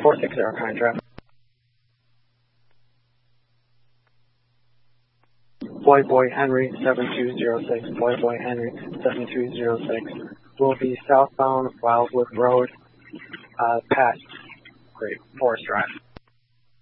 460 current traffic. Boy Henry 7206, Boy Henry 7206 will be southbound Wildwood Road, past Great Forest Drive.